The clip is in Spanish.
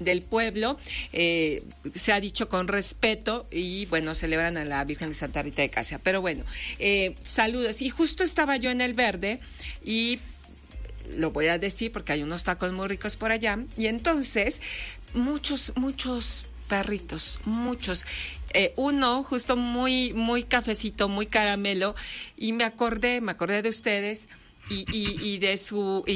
del pueblo, se ha dicho con respeto, y bueno, celebran a la Virgen de Santa Rita de Casia. Pero bueno, saludos. Y justo estaba yo en el Verde, y lo voy a decir porque hay unos tacos muy ricos por allá, y entonces muchos perritos, muchos. Uno justo muy cafecito, muy caramelo, y me acordé de ustedes y de su